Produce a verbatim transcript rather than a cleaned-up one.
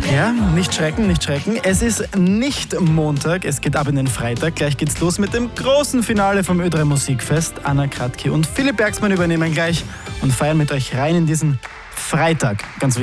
Ja, nicht schrecken, nicht schrecken. Es ist nicht Montag, es geht ab in den Freitag. Gleich geht's los mit dem großen Finale vom Ö drei Musikfest. Anna Kratky und Philipp Bergsmann übernehmen gleich und feiern mit euch rein in diesen Freitag. Ganz wichtig.